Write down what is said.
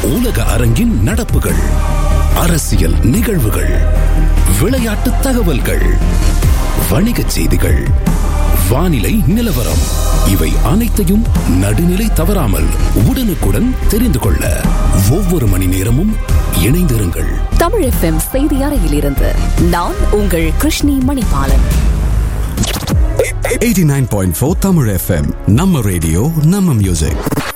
உலக அரங்கின் நடப்புகள், அரசியல் நிகழ்வுகள், விளையாட்டு தகவல்கள், வணிகச் செய்திகள், வானிலை நிலவரம், இவை அனைத்தையும் நடுநிலை தவறாமல் உடனுக்குடன் தெரிந்து கொள்ள ஒவ்வொரு மணி நேரமும் இணைந்திருங்கள். தமிழ் FM செய்தி அறையிலிருந்து நான் உங்கள் கிருஷ்ணி மணிபாலன். 89.4 Tamil FM, நம்ம ரேடியோ நம்ம மியூசிக்.